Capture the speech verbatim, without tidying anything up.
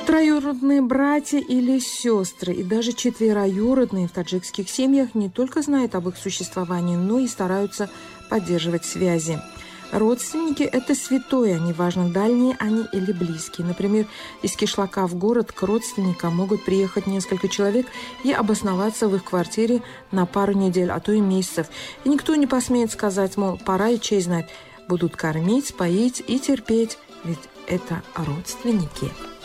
Троюродные братья или сестры и даже четвероюродные в таджикских семьях не только знают об их существовании, но и стараются поддерживать связи. Родственники – это святое, неважно, дальние они или близкие. Например, из кишлака в город к родственникам могут приехать несколько человек и обосноваться в их квартире на пару недель, а то и месяцев. И никто не посмеет сказать, мол, пора и честь знать. Будут кормить, поить и терпеть, ведь это родственники.